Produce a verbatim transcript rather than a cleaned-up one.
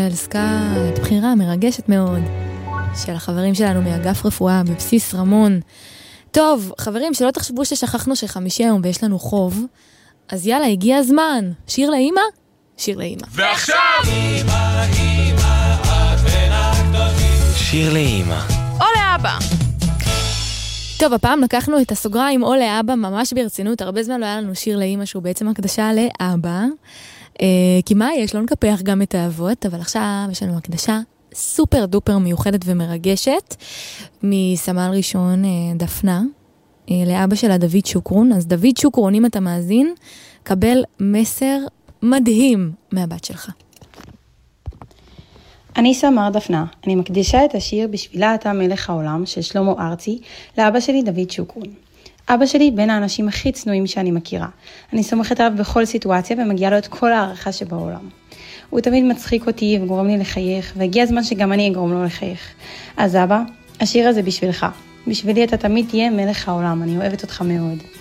סקאט, בחירה מרגשת מאוד של החברים שלנו מאגף רפואה בבסיס רמון. טוב, חברים, שלא תחשבו ששכחנו שחמישי היום ויש לנו חוב, אז יאללה, הגיע הזמן. שיר לאמא? שיר לאמא. ועכשיו! אמא, אמא, את בין הגדולים. שיר לאמא. או לאבא. טוב, הפעם לקחנו את הסוגריים או לאבא ממש ברצינות. הרבה זמן לא היה לנו שיר לאמא שהוא בעצם הקדשה לאבא. כי מה יש? לא נקפח גם את האבות, אבל עכשיו יש לנו הקדשה סופר דופר מיוחדת ומרגשת מסמל ראשון דפנה, לאבא שלה דוד שוקרון. אז דוד שוקרון, אם אתה מאזין, קבל מסר מדהים מהבת שלך. אני סמר דפנה, אני מקדישה את השיר בשבילה אתה מלך העולם של שלמה ארצי לאבא שלי דוד שוקרון. אבא שלי בין האנשים הכי צנועים שאני מכירה. אני סומכת עליו בכל סיטואציה ומגיעה לו את כל הערכה שבעולם. הוא תמיד מצחיק אותי וגורם לי לחייך, והגיע הזמן שגם אני אגרום לו לחייך. אז אבא, השיר הזה בשבילך. בשבילי אתה תמיד תהיה מלך העולם, אני אוהבת אותך מאוד.